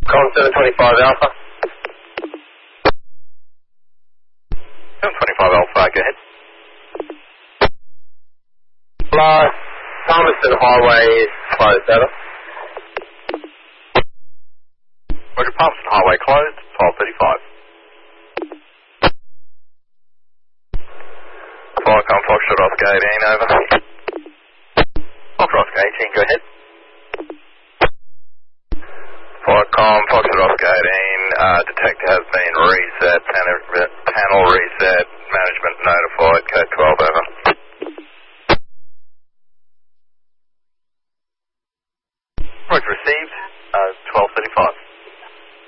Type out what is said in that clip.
Com 725 Alpha. 725 Alpha, go ahead. Palmerston Highway is closed, over. Roger, Palmerston Highway closed, 12:35. Viacom Foxtrot Oscar 18, over. Foxtrot Oscar 18, go ahead. Viacom Foxtrot Oscar 18, detector has been reset, panel reset.